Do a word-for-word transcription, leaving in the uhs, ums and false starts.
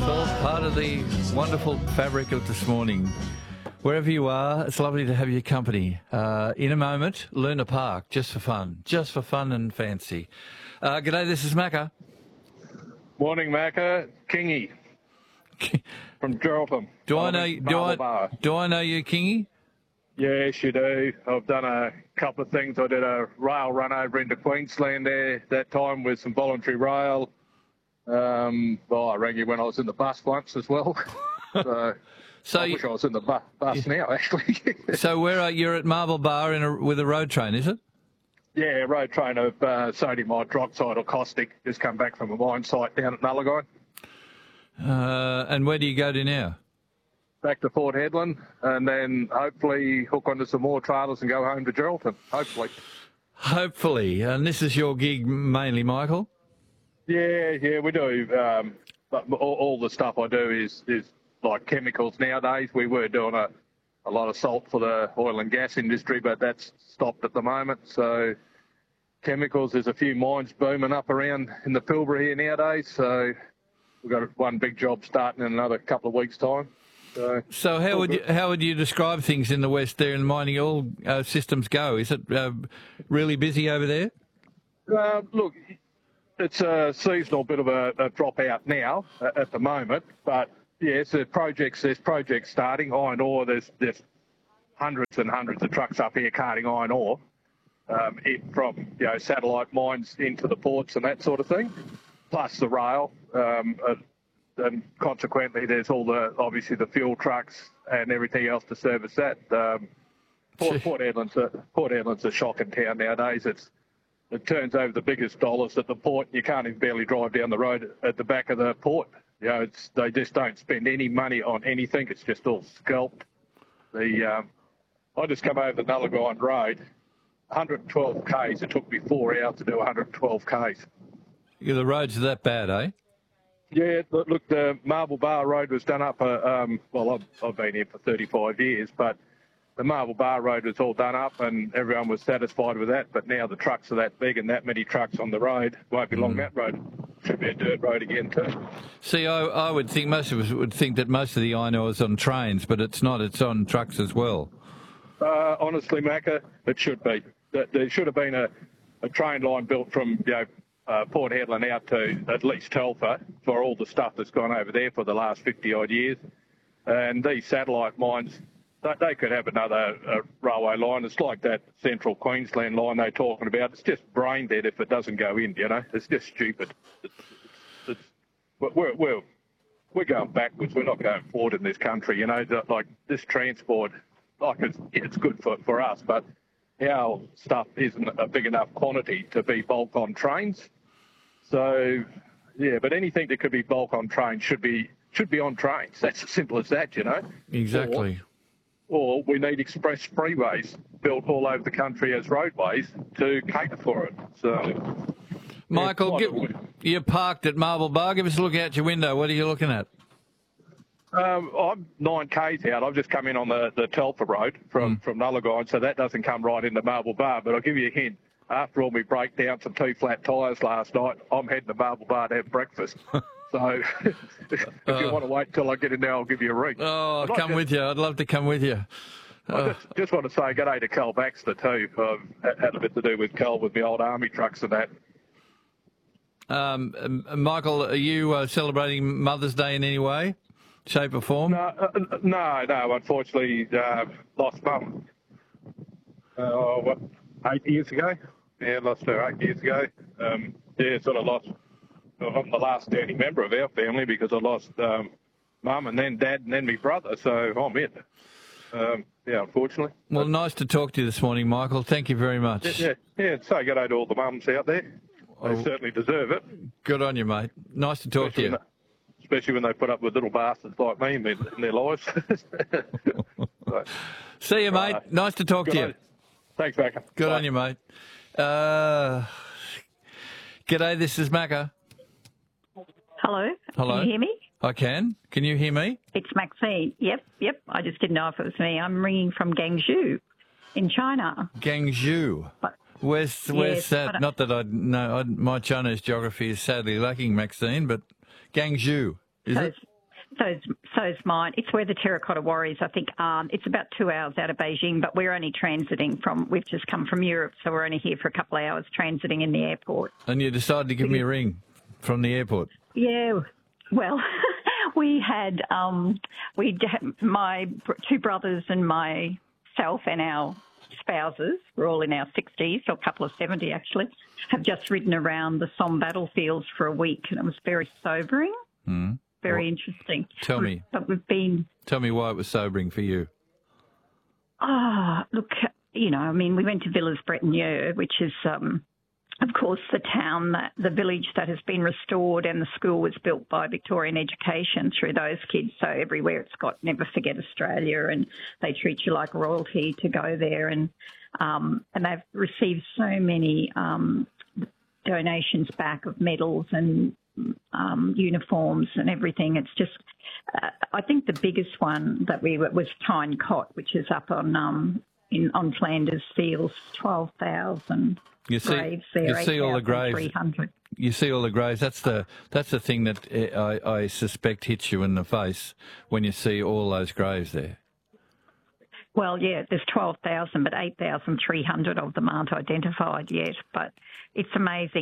all part of the wonderful fabric of this morning. Wherever you are, it's lovely to have your company. Uh, in a moment, Luna Park, just for fun, just for fun and fancy. Uh, g'day, this is Macca. Morning, Macca. Kingy from Geraldton. Do I know? Do I? Do I know you, Kingy? Yes, you do. I've done a couple of things. I did a rail run over into Queensland there that time with some voluntary rail. Um, well, I rang you when I was in the bus once as well. so, so I you, wish I was in the bu- bus yeah. now, actually. So where are you're at Marble Bar in a, with a road train, is it? Yeah, road train of uh, sodium hydroxide or caustic. Just come back from a mine site down at Nullagine. Uh, and where do you go to now? Back to Port Hedland, and then hopefully hook onto some more trailers and go home to Geraldton, hopefully. Hopefully. And this is your gig mainly, Michael? Yeah, yeah, we do. Um, but all, all the stuff I do is, is like chemicals nowadays. We were doing a, a lot of salt for the oil and gas industry, but that's stopped at the moment. So chemicals, there's a few mines booming up around in the Pilbara here nowadays. So we've got one big job starting in another couple of weeks' time. So, so how would you, how would you describe things in the west there in the mining all uh, systems go? Is it uh, really busy over there? Uh, look, it's a seasonal bit of a, a drop out now uh, at the moment, but yes, there's projects. There's projects starting iron ore. There's there's hundreds and hundreds of trucks up here carting iron ore um, in, from you know satellite mines into the ports and that sort of thing, plus the rail. Um, uh, And consequently, there's all the, obviously, the fuel trucks and everything else to service that. Um, Port, Port, Hedland's a, Port Hedland's a shocking town nowadays. It's, it turns over the biggest dollars at the port. You can't even barely drive down the road at the back of the port. You know, it's, they just don't spend any money on anything. It's just all scalped. The um, I just come over the Nullagine Road, one hundred twelve kays. It took me four hours to do one hundred twelve kays. Yeah, the roads are that bad, eh? Yeah, look, the Marble Bar Road was done up, uh, um, well, I've, I've been here for thirty-five years, but the Marble Bar Road was all done up and everyone was satisfied with that, but now the trucks are that big and that many trucks on the road. Won't be long, mm. that road. Should be a dirt road again too. See, I, I would think, most of us would think that most of the iron ore is on trains, but it's not, it's on trucks as well. Uh, honestly, Macca, it should be. There should have been a, a train line built from, you know, Uh, Port Hedland out to at least Telfer for all the stuff that's gone over there for the last fifty odd years. And these satellite mines, they, they could have another uh, railway line. It's like that central Queensland line they're talking about. It's just brain dead if it doesn't go in, you know. It's just stupid. It's, it's, it's, we're, we're, we're going backwards. We're not going forward in this country, you know. Like this transport, like it's, it's good for, for us, but our stuff isn't a big enough quantity to be bulk on trains. So, yeah, but anything that could be bulk on trains should be should be on trains. That's as simple as that, you know. Exactly. Or, or we need express freeways built all over the country as roadways to cater for it. So, Michael, yeah, get, you're parked at Marble Bar. Give us a look out your window. What are you looking at? Um, I'm nine kays out. I've just come in on the, the Telfer Road from, mm. from Nullagine, so that doesn't come right into Marble Bar. But I'll give you a hint. After all my breakdowns and two flat tyres last night, I'm heading to Marble Bar to have breakfast. So if uh, you want to wait till I get in there, I'll give you a ring. Oh, I'll come just, with you. I'd love to come with you. I uh, just, just want to say good day to Cal Baxter too. I've had a bit to do with Cal with the old army trucks and that. Um, Michael, are you uh, celebrating Mother's Day in any way, shape or form? No, uh, no, no. Unfortunately, uh, lost mum. Uh, what, eight years ago? Yeah, lost her eight years ago. Um, yeah, sort of lost. I'm the last standing member of our family because I lost um, mum and then dad and then my brother, so I'm it. Um, yeah, unfortunately. Well, but, nice to talk to you this morning, Michael. Thank you very much. Yeah, yeah. yeah say good day to all the mums out there. They oh, certainly deserve it. Good on you, mate. Nice to talk especially to you. They, especially when they put up with little bastards like me in their, in their lives. So, see you, mate. Uh, nice to talk to you. On. Thanks, Macca. Good Bye. on you, mate. Uh, g'day, this is Macca. Hello. Hello. Can you hear me? I can. Can you hear me? It's Maxine. Yep, yep. I just didn't know if it was me. I'm ringing from Guangzhou in China. Guangzhou. But, where's where's yes, that? Not that I know. I, my Chinese geography is sadly lacking, Maxine, but Guangzhou. Is so it? It's, So's, so's mine. It's where the Terracotta Warriors, I think, are. It's about two hours out of Beijing, but we're only transiting from, we've just come from Europe, so we're only here for a couple of hours transiting in the airport. And you decided to give me a ring from the airport? Yeah, well, we had, um, we my two brothers and myself and our spouses, we're all in our sixties, or a couple of seventy actually, have just ridden around the Somme battlefields for a week, and it was very sobering. Mm. Very well, interesting. Tell me. But we've been... Tell me why it was sobering for you. Ah, oh, look, you know, I mean, we went to Villers-Bretonneux, which is, um, of course, the town, that the village that has been restored, and the school was built by Victorian Education through those kids. So everywhere it's got Never Forget Australia, and they treat you like royalty to go there. And, um, and they've received so many um, donations back of medals and Um, uniforms and everything. It's just, uh, I think the biggest one that we were was Tyne Cot, which is up on um, in on Flanders Fields, twelve thousand graves there. You see all the graves. You see all the graves. That's the that's the thing that I, I suspect hits you in the face when you see all those graves there. Well, yeah, there's twelve thousand, but eight thousand three hundred of them aren't identified yet. But it's amazing.